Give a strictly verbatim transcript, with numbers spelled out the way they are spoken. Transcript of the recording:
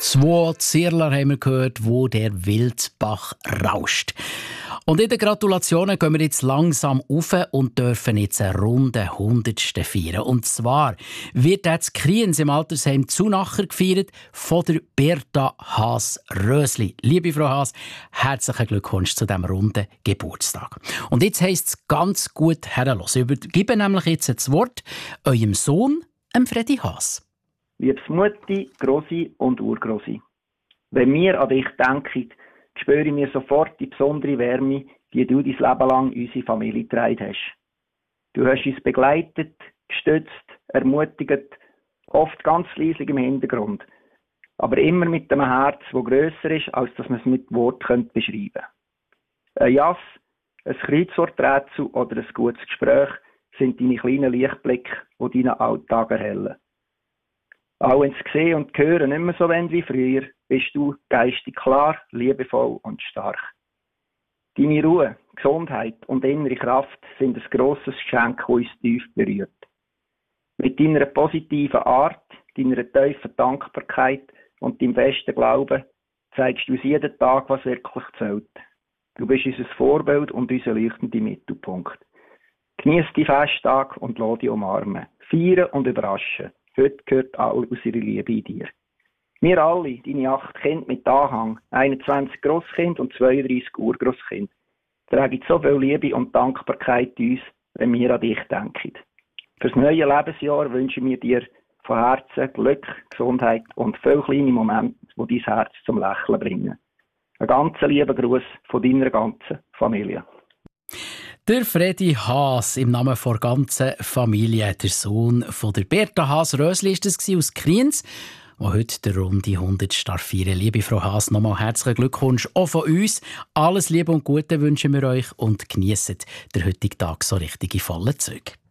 Zwei Zierler haben wir gehört, wo der Wildbach rauscht. Und in den Gratulationen gehen wir jetzt langsam rauf und dürfen jetzt eine runde Hundertste feiern. Und zwar wird jetzt Kriens im Altersheim Zunacher gefeiert von der Berta Haas-Rösli. Liebe Frau Haas, herzlichen Glückwunsch zu diesem runden Geburtstag. Und jetzt heisst es ganz gut herren. Ich übergebe nämlich jetzt das Wort eurem Sohn, Freddy Haas. Liebes Mutti, Grossi und Urgrossi, wenn wir an dich denken, spüre ich mir sofort die besondere Wärme, die du dein Leben lang in unsere Familie getragen hast. Du hast uns begleitet, gestützt, ermutigt, oft ganz leislich im Hintergrund, aber immer mit einem Herz, das grösser ist, als dass man es mit Worten beschreiben könnte. Ein Jass, ein Kreuzworträtsel oder ein gutes Gespräch sind deine kleinen Lichtblicke, die deinen Alltag erhellen. Auch wenn es sehen und hören nicht mehr so wollen wie früher, bist du geistig klar, liebevoll und stark. Deine Ruhe, Gesundheit und innere Kraft sind ein grosses Geschenk, das uns tief berührt. Mit deiner positiven Art, deiner tiefen Dankbarkeit und deinem festen Glauben zeigst du uns jeden Tag, was wirklich zählt. Du bist unser Vorbild und unser leuchtender Mittelpunkt. Genieß die Festtag und lass dich umarmen. Feiern und überraschen. Heute gehört all aus ihrer Liebe in dir. Wir alle, deine acht Kinder mit Anhang, einundzwanzig Grosskind und zweiunddreissig Urgrosskind, tragen so viel Liebe und Dankbarkeit uns, wenn wir an dich denken. Für das neue Lebensjahr wünschen wir dir von Herzen Glück, Gesundheit und viele kleine Momente, die dein Herz zum Lächeln bringen. Ein ganz lieber Gruß von deiner ganzen Familie. Der Freddy Haas im Namen der ganzen Familie, der Sohn von der Berta Haas-Rösli war das aus Kriens, der heute der runde hundertste feiern. Liebe Frau Haas, nochmal herzlichen Glückwunsch auch von uns. Alles Liebe und Gute wünschen wir euch und genießt den heutigen Tag so richtig in vollen Zügen.